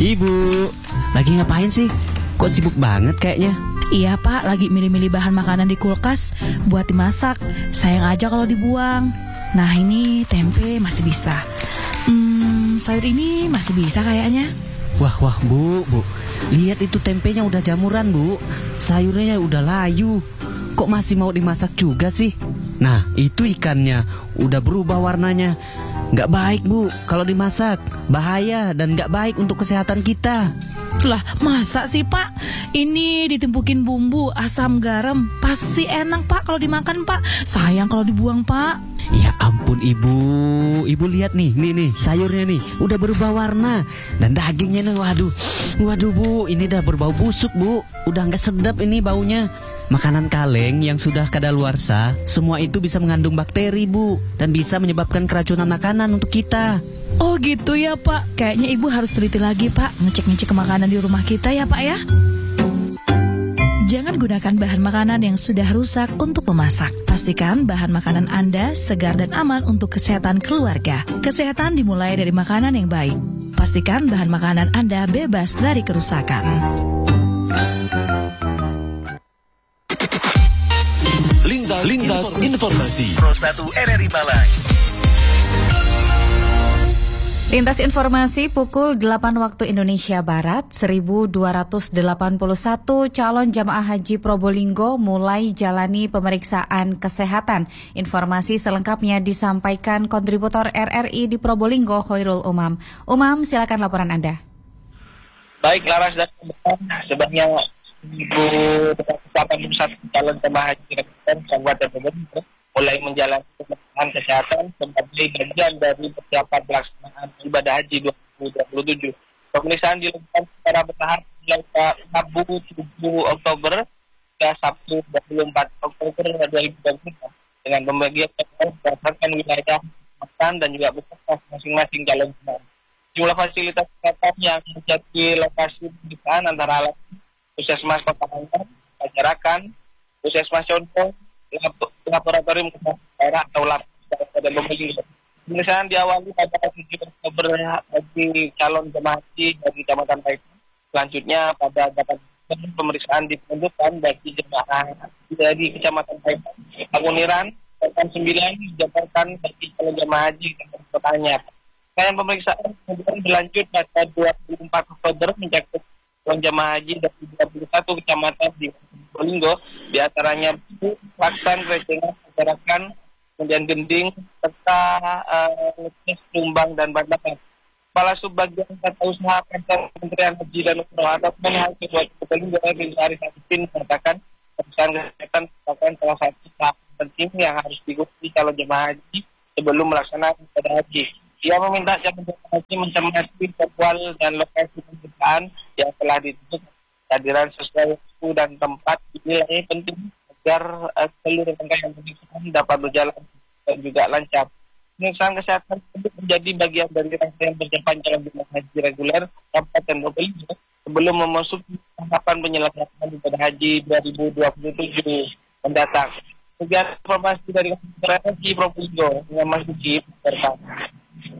Ibu, lagi ngapain sih? Kok sibuk banget kayaknya? Iya Pak, lagi milih-milih bahan makanan di kulkas buat dimasak. Sayang aja kalau dibuang. Nah ini tempe masih bisa. Sayur ini masih bisa kayaknya. Wah Bu. Lihat itu tempenya udah jamuran Bu. Sayurnya udah layu. Kok masih mau dimasak juga sih? Nah itu ikannya udah berubah warnanya. Nggak baik Bu kalau dimasak. Bahaya dan nggak baik untuk kesehatan kita. Lah masa sih Pak? Ini ditimpukin bumbu, asam, garam. Pasti enak Pak kalau dimakan Pak. Sayang kalau dibuang Pak. Ya ampun Ibu lihat nih sayurnya nih udah berubah warna. Dan dagingnya nih waduh Bu, ini udah berbau busuk Bu. Udah nggak sedap ini baunya. Makanan kaleng yang sudah kadaluarsa, semua itu bisa mengandung bakteri Bu. Dan bisa menyebabkan keracunan makanan untuk kita. Oh gitu ya Pak. Kayaknya Ibu harus teliti lagi Pak, ngecek-ngecek makanan di rumah kita ya Pak ya. Jangan gunakan bahan makanan yang sudah rusak untuk memasak. Pastikan bahan makanan Anda segar dan aman untuk kesehatan keluarga. Kesehatan dimulai dari makanan yang baik. Pastikan bahan makanan Anda bebas dari kerusakan. Lintas informasi. Pro 1 RRI Malang. Lintas informasi pukul 8 waktu Indonesia Barat, 1.281 calon jamaah haji Probolinggo mulai jalani pemeriksaan kesehatan. Informasi selengkapnya disampaikan kontributor RRI di Probolinggo, Khairul Umam. Umam, silakan laporan Anda. Baik, Laras dan sebanyak 1.081 calon jamaah haji Kabupaten Probolinggo mulai menjalani pemeriksaan kesehatan sebagai bagian dari persiapan pelaksanaan ibadah haji 2027. Pemeriksaan dilakukan secara bertahap mulai Rabu 7 Oktober hingga Sabtu 24 Oktober 2023 dengan pembagian berdasarkan wilayah makan dan juga beserta masing-masing calon jemaah. Jumlah fasilitas kesehatan yang menjadi lokasi pemeriksaan antara lain Puskesmas Kota Malang, Pajarakan, Puskesmas Contoh, laboratorium daerah atau lab dan Probolinggo. Pemeriksaan diawali pada 7 Oktober bagi calon jemaah haji dari Kecamatan Paiton. Selanjutnya pada 8 pemeriksaan diperuntukkan bagi jemaah dari Kecamatan Paiton, Paguniran, dan 9 dijabarkan bagi calon jemaah haji dan kotanya. Rangkaian pemeriksaan kemudian berlanjut pada 24 Oktober mencakup calon jemaah haji dari 21 kecamatan di Probolinggo, di antaranya Laksan, Rejengan, Pajarakan, kemudian Gending, serta Lumbang dan Bandakan. Kepala Subbagian Tata Usaha Kantor Kementerian Haji dan Umroh atau Menhaji Probolinggo, Aris Arifin, mengatakan pemeriksaan kesehatan merupakan salah satu tahap penting yang harus diikuti calon jemaah haji sebelum melaksanakan ibadah haji. Ia meminta calon jemaah haji mencermati jadwal dan lokasi pemeriksaan yang telah ditentukan. Kehadiran sesuai waktu dan tempat dinilai penting agar seluruh rangkaian pemeriksaan dapat berjalan dan juga lancar. Pemeriksaan kesehatan tersebut menjadi bagian dari rangkaian persiapan calon jemaah haji reguler Kabupaten Probolinggo sebelum memasuki tahapan penyelenggaraan ibadah haji 2027 mendatang. Kemudian informasi dari Kantor Haji Probolinggo dengan Mas Uci.